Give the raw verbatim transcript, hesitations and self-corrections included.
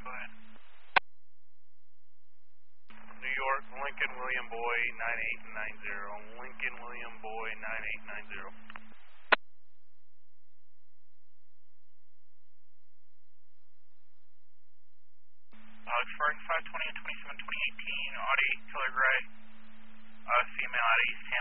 go ahead. New York, Lincoln William Boy nine eight nine zero. Lincoln William Boy nine eight nine zero. Uh, expiring five twenty and twenty-seven twenty eighteen, Audi Killer Gray, uh, female at East Hampton.